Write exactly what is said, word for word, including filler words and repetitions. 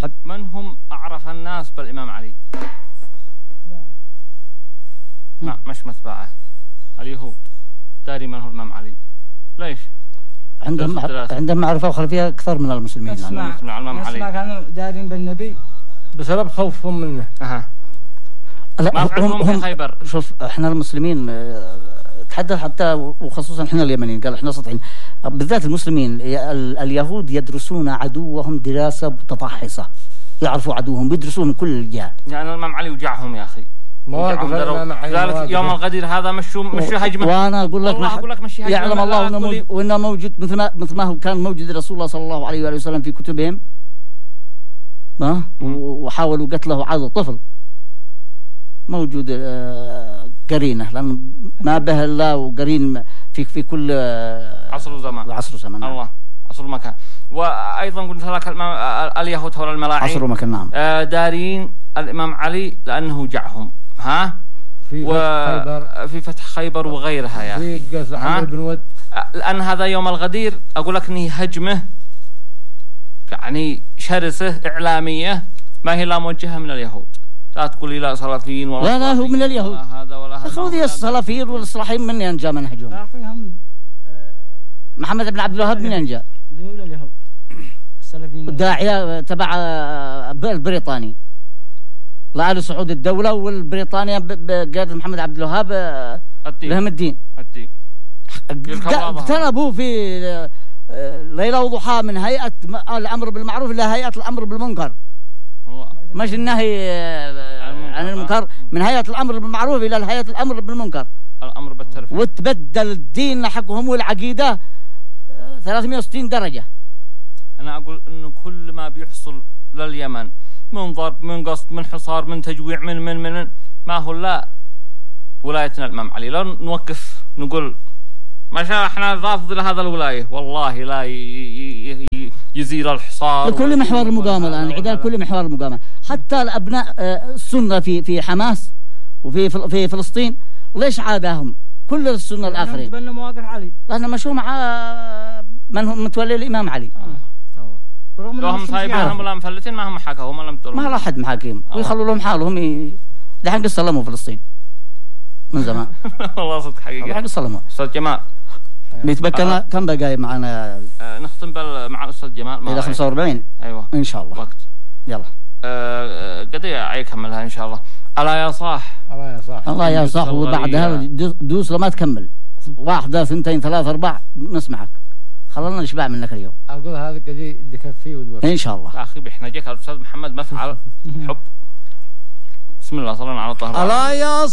الحب. من هم أعرف الناس بالإمام علي؟ ما مش متباعة اليهود داري من هو الإمام علي. ليش؟ عندهم عندهم معرفة وخلفية أكثر من المسلمين. اسمع يعني الإمام علي كانوا دارين بالنبي بسبب خوفهم منه. أها. لا ما هم هم في خيبر. شوف احنا المسلمين تحدث حتى وخصوصا احنا اليمنيين، قال احنا سطحيين بالذات المسلمين. اليهود يدرسون عدوهم دراسة متفحصة، يعرفوا عدوهم بيدرسوه من كل الجهات. يعني الإمام علي وجعهم يا أخي. مواقف الإمام علي ذلك يوم الغدير هذا مشوا مشوا هجمة. وأنا أقول لك أقول لك مشي هجمة يعلم الله وإنه موجود وإنه موجود مثل ما مثل ما هو كان موجود رسول الله صلى الله عليه وآله وسلم في كتبهم. ما وحاولوا قتله عاد طفل موجود قرينه، لأن ما به الله وقرين في في كل عصر وزمان. عصر وزمان. الله عصر ومكان. وأيضا قلت لك اليهود هؤلاء الملاعين عصر ومكان. نعم. دارين الإمام علي لأنه جعهم. ها في فتح خيبر في فتح خيبر وغيرها يا أخي. في قصر عمرو بن ود. لأن هذا يوم الغدير أقول لك إني هجمة يعني شرسة إعلامية ما هي لا موجهة من اليهود. لا تقولي لا صلافيين ولا لا لا هو من اليهود. هذا ولا هذا. أخوذي الصلافيين والإصلاحيين من ينجا منهجهم. محمد بن عبد الوهاب من ينجا. ذول اليهود السلفيين. الداعية تبع البريطاني لآل صعود الدولة، والبريطانيا بقيادة محمد عبد الوهاب لهم الدين. الدين. اقتربوا في ليلة وضحى من هيئة الأمر بالمعروف إلى هيئة الأمر بالمنكر. مش النهي عن المنكر، من هيئة الأمر بالمعروف إلى هيئة الأمر بالمنكر. الأمر بالترفيه. وتبدل الدين حقهم والعقيدة ثلاثمئة وستين درجة. أنا أقول إنه كل ما بيحصل لليمن من ضرب من قصد من حصار من تجويع من من من, من ما هو لا ولايتنا الإمام علي. لا نوقف نقول ما شاء احنا رافض لهذا الولاية، والله لا يزيل الحصار. كل محور المقاومة الآن العدال، كل محور المقاومة. حتى الأبناء السنة في في حماس وفي في فلسطين ليش عاداهم كل السنة الآخرين؟ تبنوا مواقف علي لأن مشوا مع من هم متولي الإمام علي. آه. لو هم صايبينهم ولا مفلتين ما هم حكاهم ولا متولين. ما لا حد محاكيهم ويخلوا لهم حالهم ي... دحين قصة لموا فلسطين من زمان. والله صدق حقيقة. دحين قصة لموا. أستاذ جمال بيتبقى آه. كم بقى معنا؟ آه نختم بال مع الأستاذ جمال. إلى خمسة وأربعين. أيوة. إن شاء الله. وقت. يلا. آه قضية عيكملها إن شاء الله. ألا يا صاح. الله يا صاح. الله يا صاح. وبعدها دوس لما تكمل. واحدة ثنتين ثلاثة أربع نسمعك. خلنا نشبع منك اليوم. أقول هذا قضية يكفي ودوفي. إن شاء الله. يا أخي بإحنا جيك الأستاذ محمد مفعل حب. بسم الله صلى الله على طه. الله يا